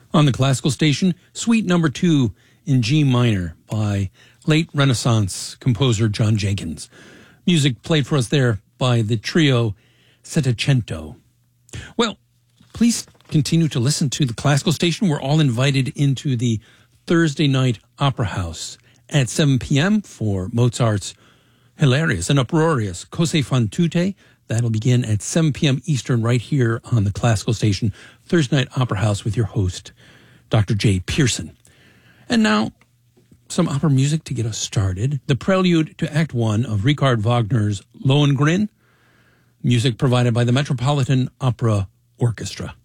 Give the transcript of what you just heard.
On the classical station, Suite Number 2 in G minor by late Renaissance composer John Jenkins. Music played for us there by the trio Settecento. Well, please continue to listen to the classical station. We're all invited into the Thursday night Opera House at 7 p.m. for Mozart's hilarious and uproarious Cose fan tutte. That'll begin at 7 p.m. Eastern right here on the classical station, Thursday night Opera House with your host, Dr. Jay Pearson. And now, some opera music to get us started. The prelude to Act 1 of Richard Wagner's Lohengrin, music provided by the Metropolitan Opera Orchestra.